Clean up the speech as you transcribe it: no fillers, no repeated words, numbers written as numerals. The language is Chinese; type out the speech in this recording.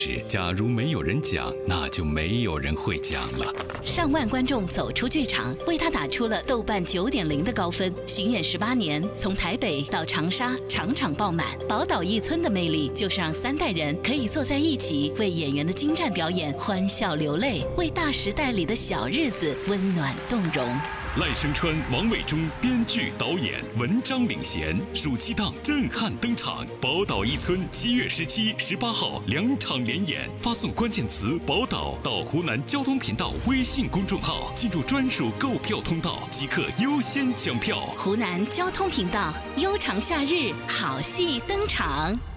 假如没有人讲，那就没有人会讲了。 上万观众走出剧场，为他打出了豆瓣9.0的高分。巡演18年，从台北到长沙，场场爆满。宝岛一村的魅力，就是让3代人可以坐在一起，为演员的精湛表演欢笑流泪，为大时代里的小日子温暖动容。 赖声川、王伟忠编剧导演，文章领衔，暑期档震撼登场。宝岛一村7月17、18号2场连演，发送关键词“宝岛”到湖南交通频道微信公众号，进入专属购票通道，即可优先抢票。 湖南交通频道，悠长夏日，好戏登场。